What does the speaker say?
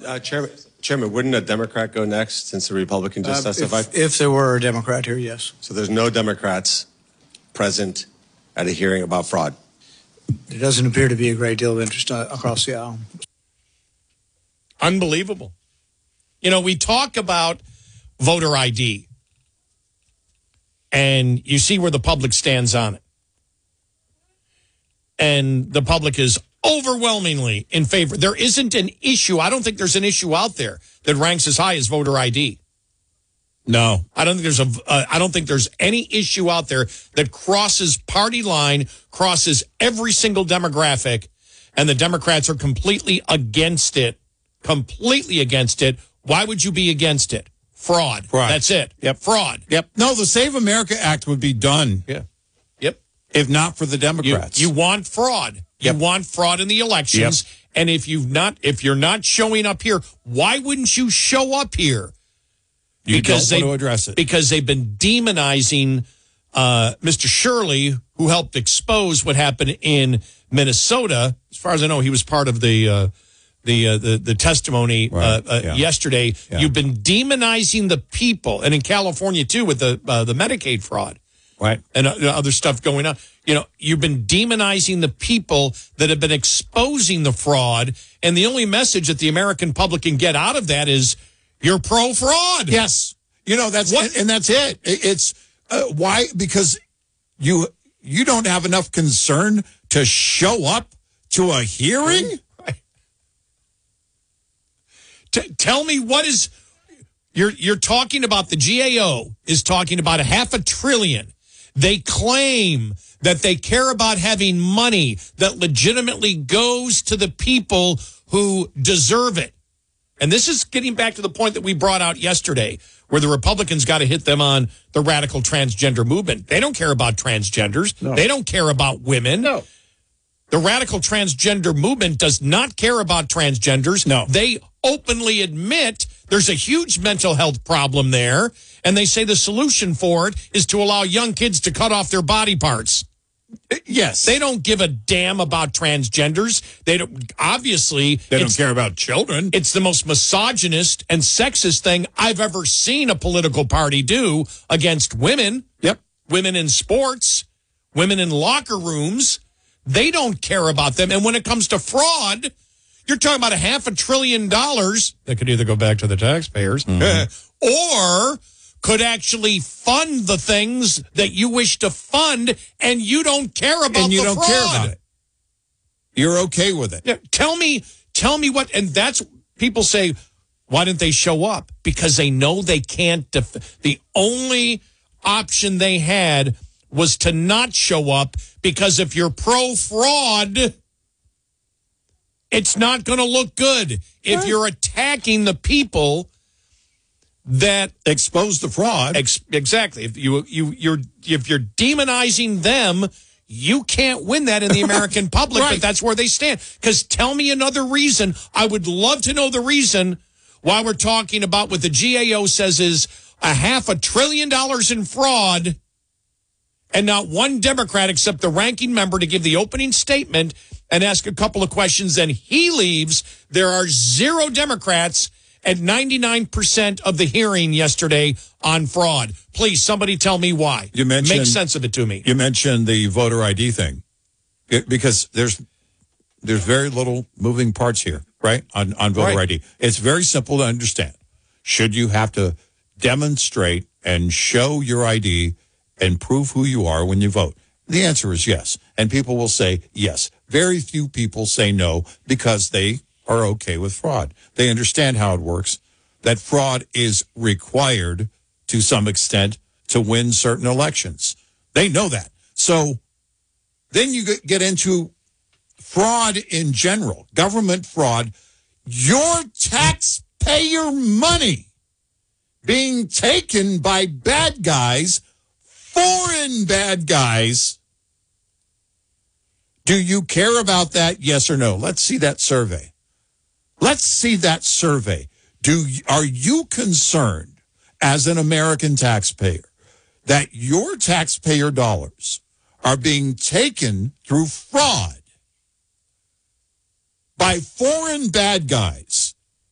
Chairman, wouldn't a Democrat go next since the Republican just testified? If there were a Democrat here, yes. So there's no Democrats present at a hearing about fraud? There doesn't appear to be a great deal of interest across the aisle. Unbelievable. You know, we talk about voter ID, and you see where the public stands on it. And the public is overwhelmingly in favor. There isn't an issue. I don't think there's an issue out there that ranks as high as voter ID. No, I don't think there's any issue out there that crosses party line, crosses every single demographic, and the Democrats are completely against it. Completely against it. Why would you be against it? Fraud. That's it. Yep. Fraud. Yep. No, the Save America Act would be done. Yeah. Yep. If not for the Democrats. You want fraud. Yep. You want fraud in the elections. Yep. And if you're not showing up here, why wouldn't you show up here? Because they want to address it. Because they've been demonizing Mr. Shirley, who helped expose what happened in Minnesota. As far as I know, he was part of the testimony yesterday. Yeah. You've been demonizing the people, and in California too with the Medicaid fraud, right, and other stuff going on. You know, you've been demonizing the people that have been exposing the fraud, and the only message that the American public can get out of that is you're pro-fraud. Yes, you know that's what, and that's it. It's why, because you don't have enough concern to show up to a hearing. Tell me what is you're talking about. The GAO is talking about $500 billion. They claim that they care about having money that legitimately goes to the people who deserve it. And this is getting back to the point that we brought out yesterday, where the Republicans got to hit them on the radical transgender movement. They don't care about transgenders. No. They don't care about women. No. The radical transgender movement does not care about transgenders. No. They openly admit there's a huge mental health problem there, and they say the solution for it is to allow young kids to cut off their body parts. Yes. They don't give a damn about transgenders. They don't care about children. It's the most misogynist and sexist thing I've ever seen a political party do against women. Yep. Women in sports, women in locker rooms. They don't care about them. And when it comes to fraud, you're talking about $500 billion that could either go back to the taxpayers or could actually fund the things that you wish to fund, and you don't care about and you the don't fraud. Care about it. You're okay with it. Yeah, tell me what, and that's, people say, why didn't they show up? Because they know they can't, the only option they had was to not show up, because if you're pro-fraud, it's not going to look good. If you're attacking the people that expose the fraud, exactly. If you're demonizing them, you can't win that in the American public. Right. But that's where they stand. Because tell me another reason. I would love to know the reason why we're talking about what the GAO says is $500 billion in fraud, and not one Democrat except the ranking member to give the opening statement and ask a couple of questions. Then he leaves. There are 0 Democrats at 99% of the hearing yesterday on fraud. Please, somebody tell me why. Make sense of it to me. You mentioned the voter ID thing, because there's very little moving parts here, right, on voter ID. It's very simple to understand. Should you have to demonstrate and show your ID and prove who you are when you vote? The answer is yes. And people will say yes. Very few people say no, because they are okay with fraud. They understand how it works, that fraud is required to some extent to win certain elections. They know that. So then you get into fraud in general, government fraud, your taxpayer money being taken by bad guys, foreign bad guys. Do you care about that? Yes or no? Let's see that survey. Let's see that survey. Are you concerned as an American taxpayer that your taxpayer dollars are being taken through fraud by foreign bad guys